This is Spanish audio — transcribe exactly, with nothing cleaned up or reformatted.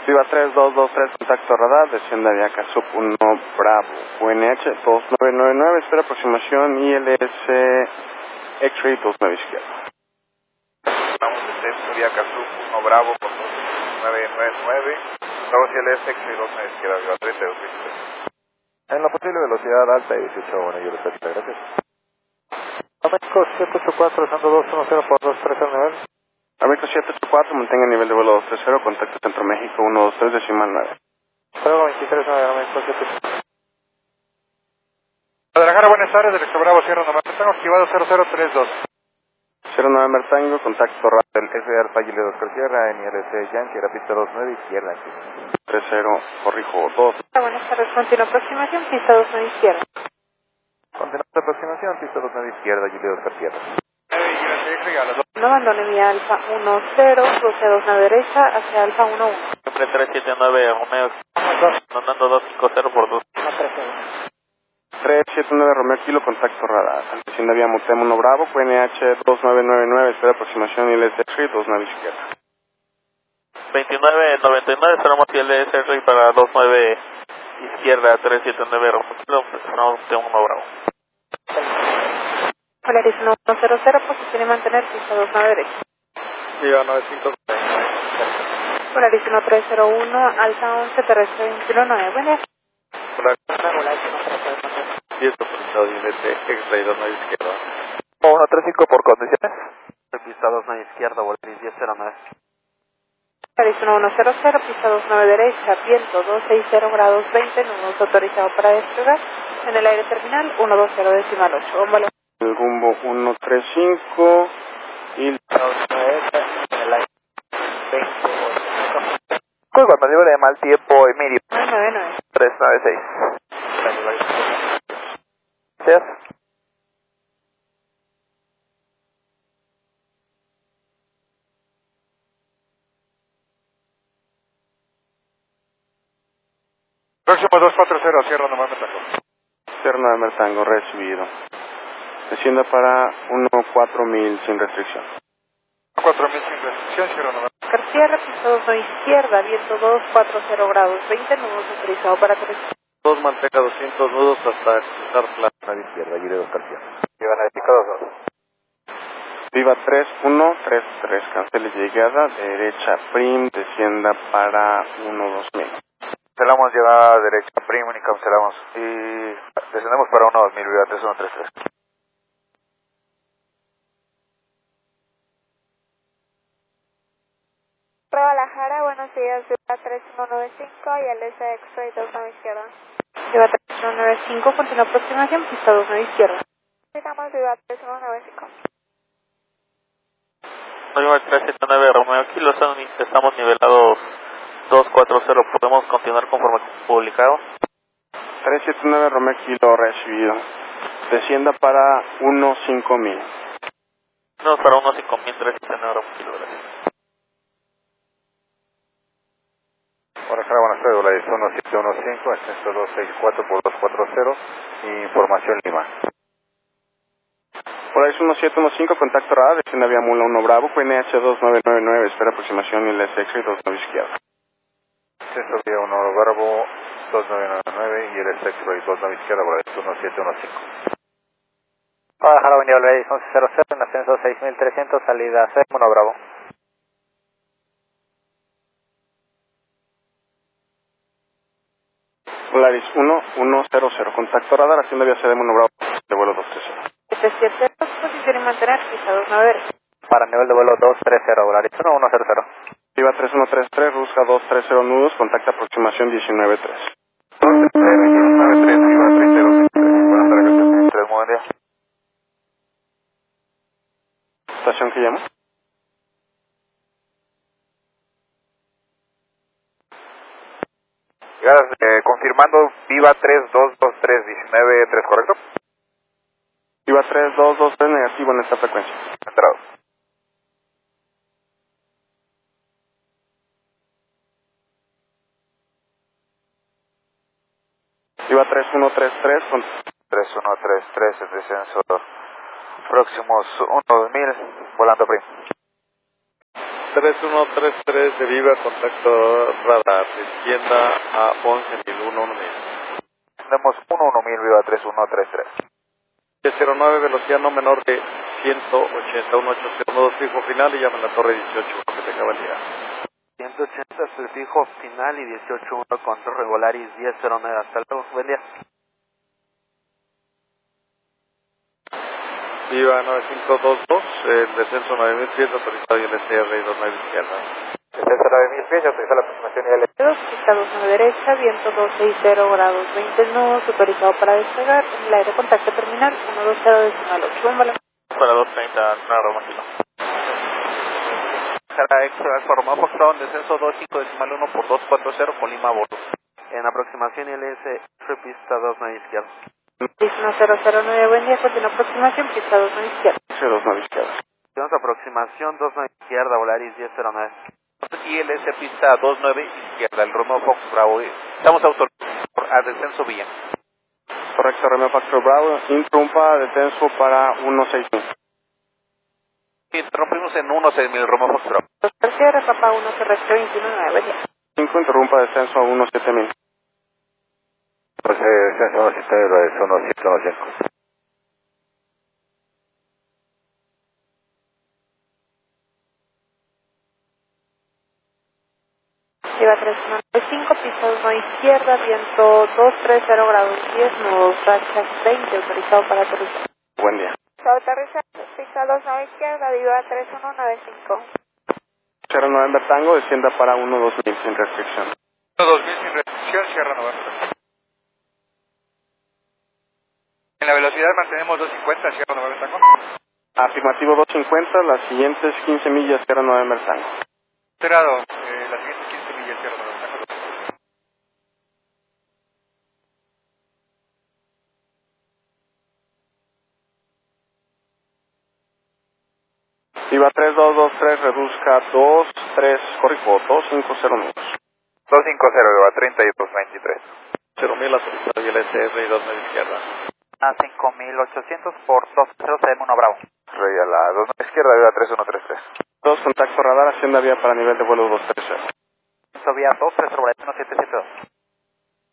Viva tres dos dos tres, contacto radar, descienda vía Casup uno Bravo, U N H dos nueve nueve nueve, espera aproximación I L S X-Ray dos nueve izquierda. Vamos de descenso vía Casup uno Bravo por dos nueve nueve nueve, luego I L S X-Ray dos nueve izquierda, Viva treinta y dos veintitrés. En la posible velocidad alta y dieciocho, bueno, yo les presento, gracias. México siete ocho cuatro, Santo dos uno cero por dos tres nueve. Amigo siete ocho cuatro, mantenga nivel de vuelo dos tres cero, contacto Centro México uno dos tres, decimal nueve. Luego veintitrés nueve, México siete ocho. Guadalajara, buenas tardes, Director Bravo, Sierra Nomás, tengo activado cero cero tres dos. cero nueve Mertango, contacto El F Alfa Guillermo Oscar Sierra, N L C Yankee, era pista dos nueve, izquierda. tres cero, corrijo dos. Buenas tardes, continua aproximación, pista dos nueve izquierda. Continuamos la aproximación, pista dos nueve izquierda, Guillermo Oscar Sierra. No abandone vía Alfa uno cero, cruce dos nueve derecha hacia Alfa uno uno. Siempre tres siete nueve, Romeo, mandando dos cinco cero por dos. tres siete nueve Romeo Kilo, contacto radar. Descienda vía Motem uno Bravo, U N H dos nueve nueve nueve, espera aproximación I L S X-Ray dos nueve izquierda. veintinueve noventa y nueve, esperamos I L S X para dos nueve izquierda, tres siete nueve Romeo Kilo, esperamos Motem uno Bravo. Polaris uno cero cero, posición y mantener pista dos nueve derecha. Viva nueve cinco. Polaris uno tres cero uno, Alfa once, terrestre veintiuno nueve, buen día. diez por ciento de X-Ray dos nueve izquierda. uno tres cinco por condiciones. Pista dos nueve izquierda, Polaris diez cero nueve. Polaris uno cero cero, pista dos nueve derecha, viento dos seis cero grados veinte, nudos autorizado para despegar. En el aire terminal uno dos cero decimal ocho, bombalo. El rumbo uno tres cinco y en el aire veinte. Código maniobra de mal tiempo y medio. nueve nueve nueve. tres nueve seis. Gracias. Próximo dos cuatro cero, Sierra Nomás, Mertango. cero nueve Mertango, recibido. Descienda para uno cuatro mil sin restricción. cuatro mil sin restricción, Sierra Nomás. García, pista dos nueve izquierda, viento dos cuatro cero grados veinte, nudos autorizado para corrección. dos mantenga doscientos nudos hasta cruzar plaza izquierda, Guillermo Oscar Sierra. Viva México dos dos. Viva tres uno tres tres, cancele llegada, derecha prim, descienda para uno dos mil. Cancelamos llegada derecha prim y cancelamos. Y descendemos para uno dos mil, Viva tres uno tres tres. Guadalajara, buenos días, Viva tres uno nueve cinco y L S X-Ray dos nueve izquierda. Viva tres uno nueve cinco, continua aproximación, pista dos nueve izquierda. Digamos Viva tres uno nueve cinco. Viva tres siete nueve Romeo Kilo, estamos nivelados dos cuatro cero, podemos continuar conforme publicado. tres siete nueve Romeo Kilo, recibido. Descienda para uno cinco mil. No, para uno cinco mil, tres siete nueve Romeo Kilo, gracias. Guadalajara, buenas tardes, Volaris uno siete uno cinco, ascenso dos seis cuatro por dos cuatro cero, información Lima. Polaris uno siete uno cinco, contacto radar, descienda vía Mula uno Bravo, U N H dos nueve nueve nueve, espera aproximación I L S X-Ray dos nueve izquierda. Ascenso vía uno Bravo, dos nueve nueve nueve y el X-Ray dos nueve izquierda, Volaris uno siete uno cinco. Guadalajara, avenida Volaris once cero cero, en ascenso seis mil trescientos, salida C, uno Bravo. Polaris uno uno cero cero, contacto radar, hacienda vía C D uno Bravo, de vuelo dos tres cero. siete siete, posición y mantener pista dos nueve derecha. Para nivel de vuelo dos tres cero, Volaris uno uno cero cero. Viva tres uno tres tres, Rusca dos tres cero nudos, contacta aproximación diecinueve tres. dos tres nueve tres, Viva tres cero tres tres. Buenas tardes, tres, muy buen día. ¿Estación que llama? Llegadas, eh, confirmando, Viva tres dos dos tres diecinueve tres, ¿correcto? Viva tres dos dos tres, negativo en esta frecuencia. Entrado. Viva tres uno tres tres, con... tres uno tres tres, el descenso próximos uno dos mil, volando prim. tres uno tres tres de Viva, contacto radar, descienda a once mil, uno mil. Tenemos uno uno mil, Viva tres uno tres tres. cero nueve, velocidad no menor de ciento ochenta, uno ocho cero, dos fijo final y llama a la torre dieciocho, que tenga buen día. ciento ochenta, fijo final y dieciocho uno, control Regularis diez cero nueve, hasta luego, buen día. Viva nueve cinco dos dos, el descenso nueve mil pies, autorizado y el S R dos nueve izquierda. Descenso nueve mil pies, autoriza la aproximación y el dos, pista dos nueve derecha, viento doscientos sesenta grados veinte nudos, autorizado para despegar, en el aire contacto terminal ciento veinte decimal ocho, buen valor. Para dos treinta, claro, máquina. Jara Extra Alfa Romeo Foxtrot, descenso dos cinco decimal uno por dos cuatro cero con Lima Bolo. En aproximación I L S, pista dos nueve izquierda. uno cero cero nueve, buen día, continúa aproximación, pista dos nueve izquierda. dos nueve izquierda. Tenemos aproximación dos nueve izquierda, Volaris diez cero nueve. I L S pista dos nueve izquierda, el Romeo Fox Bravo. Estamos autorizados a descenso vía. Correcto, Romeo Factor Bravo, interrumpa descenso para uno seis mil. Interrumpimos en uno seis mil, Romeo Fox Bravo. Tercera, Papa uno, terrestre veintiuno nueve, buen día. cinco, interrumpa descenso a uno siete mil. Pues eh, descenso uno siete mil, es uno siete uno cinco. Lleva tres uno nueve cinco, pista dos nueve izquierda, viento doscientos treinta grados diez, nudos, rachas veinte, autorizado para aterrizar. Buen día. Aterriza, pista dos nueve izquierda, Viva tres uno nueve cinco. cero nueve en Bertango, descienda para uno dos mil sin restricción. uno dos mil sin restricción, Sierra November. En la velocidad mantenemos dos cincuenta, Sierra November Tango. Afirmativo dos cincuenta, las siguientes quince millas cero nueve en Bertango. Esperado, eh, las siguientes quince millas, Sierra November Tango. Viva tres dos dos tres, reduzca dos tres, corrijo, dos cinco cero nudos. dos cinco cero, Viva treinta y dos veintitrés. cero mil autorizado y el S R y dos nueve izquierda. A cinco mil ochocientos por dos cero C M uno Bravo. Rey a la dos nueve izquierda, Viva tres uno tres tres. dos, contacto radar, hacienda vía para nivel de vuelo dos tres cero. Vía dos tres cero, uno siete siete dos.